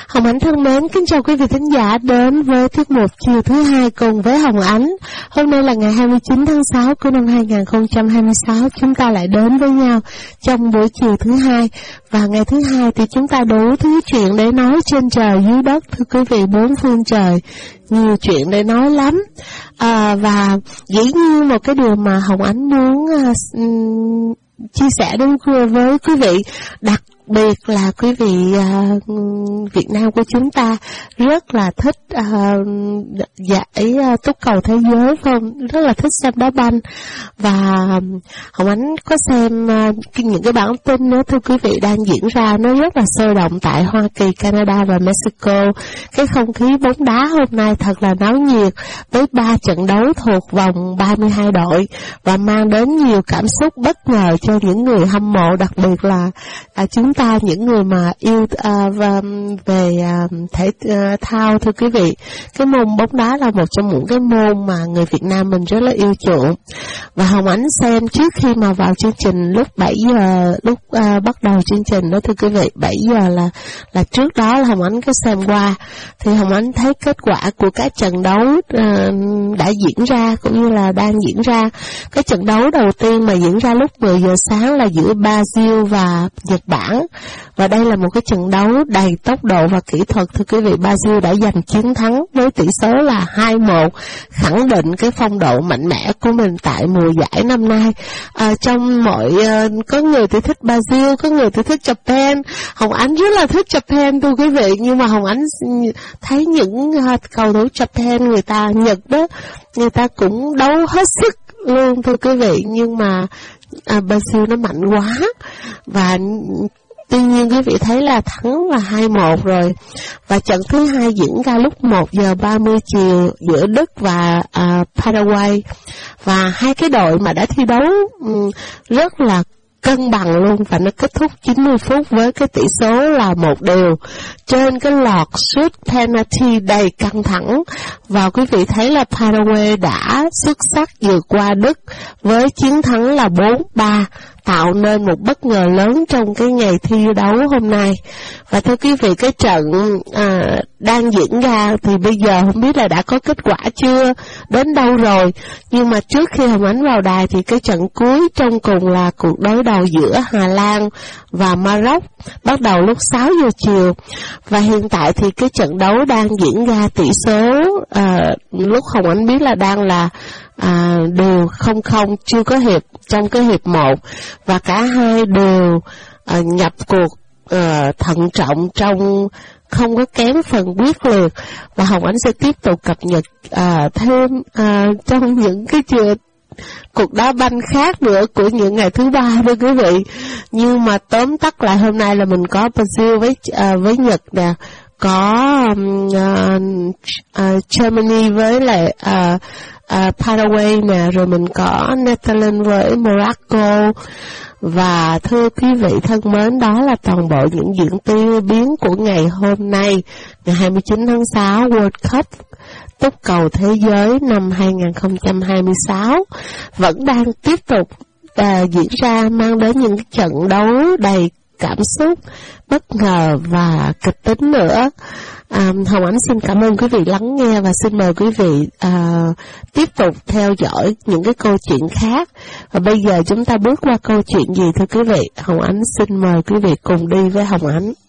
Hồng Ánh thân mến, kính chào quý vị thính giả đến với tiết mục chiều thứ hai cùng với Hồng Ánh. Hôm nay là ngày 29 tháng 6 của năm 2026, chúng ta lại đến với nhau trong buổi chiều thứ hai. Và ngày thứ hai thì chúng ta đủ thứ chuyện để nói trên trời dưới đất, thưa quý vị, bốn phương trời. Nhiều chuyện để nói lắm. Và dĩ nhiên một cái điều mà Hồng Ánh muốn chia sẻ đến với quý vị, đặc biệt là quý vị Việt Nam của chúng ta rất là thích giải túc cầu thế giới, phải không? Rất là thích xem đá banh. Và Hồng Ánh có xem những cái bản tin đó, thưa quý vị, đang diễn ra nó rất là sôi động tại Hoa Kỳ, Canada và Mexico. Cái không khí bóng đá hôm nay thật là náo nhiệt với 3 trận đấu thuộc vòng 32 đội và mang đến nhiều cảm xúc bất ngờ cho những người hâm mộ, đặc biệt là chúng ta, những người mà yêu về thể thao, thưa quý vị. Cái môn bóng đá là một trong những cái môn mà người Việt Nam mình rất là yêu chuộng. Và Hồng Ánh xem trước khi mà vào chương trình lúc 7 giờ, lúc bắt đầu chương trình đó, thưa quý vị, 7 giờ là trước đó là Hồng Ánh có xem qua, thì Hồng Ánh thấy kết quả của các trận đấu đã diễn ra cũng như là đang diễn ra. Cái trận đấu đầu tiên mà diễn ra lúc 10 giờ sáng là giữa Brazil và Nhật Bản. Và đây là một cái trận đấu đầy tốc độ và kỹ thuật, thưa quý vị. Brazil đã giành chiến thắng với tỷ số là 2-1, khẳng định cái phong độ mạnh mẽ của mình tại mùa giải năm nay. Trong có người thì thích Brazil, có người thì thích Japan. Hồng Ánh rất là thích Japan, thưa quý vị, nhưng mà Hồng Ánh thấy những cầu thủ Japan, Nhật đó, người ta cũng đấu hết sức luôn, thưa quý vị, nhưng mà Brazil nó mạnh quá. Và tuy nhiên quý vị thấy là thắng là 2-1 rồi. Và trận thứ hai diễn ra lúc 1 giờ 30 chiều giữa Đức và Paraguay. Và hai cái đội mà đã thi đấu rất là cân bằng luôn, và nó kết thúc 90 phút với cái tỷ số là 1-1 trên cái loạt sút penalty đầy căng thẳng. Và quý vị thấy là Paraguay đã xuất sắc vượt qua Đức với chiến thắng là 4-3, tạo nên một bất ngờ lớn trong cái ngày thi đấu hôm nay. Và thưa quý vị, cái trận đang diễn ra thì bây giờ không biết là đã có kết quả chưa, đến đâu rồi. Nhưng mà trước khi Hồng Ánh vào đài thì cái trận cuối trong cùng là cuộc đối đầu giữa Hà Lan và Maroc, bắt đầu lúc 6 giờ chiều. Và hiện tại thì cái trận đấu đang diễn ra, tỷ số lúc Hồng Ánh biết là đang là đều 0-0, chưa có hiệp trong cái hiệp 1, và cả hai đều nhập cuộc thận trọng, trong không có kém phần quyết liệt. Và Hồng Ánh sẽ tiếp tục cập nhật thêm trong những cái cuộc đá banh khác nữa của những ngày thứ ba, thưa quý vị. Nhưng mà tóm tắt lại hôm nay là mình có Brazil với Nhật nè, có Germany với lại Paraguay nè, rồi mình có Netherlands với Morocco. Và thưa quý vị thân mến, đó là toàn bộ những diễn biến của ngày hôm nay, ngày 29 tháng 6, World Cup túc cầu thế giới năm 2026 vẫn đang tiếp tục diễn ra, mang đến những trận đấu đầy cảm xúc, bất ngờ và kịch tính nữa. Hồng Ánh xin cảm ơn quý vị lắng nghe và xin mời quý vị tiếp tục theo dõi những cái câu chuyện khác. Và bây giờ chúng ta bước qua câu chuyện gì, thưa quý vị? Hồng Ánh xin mời quý vị cùng đi với Hồng Ánh.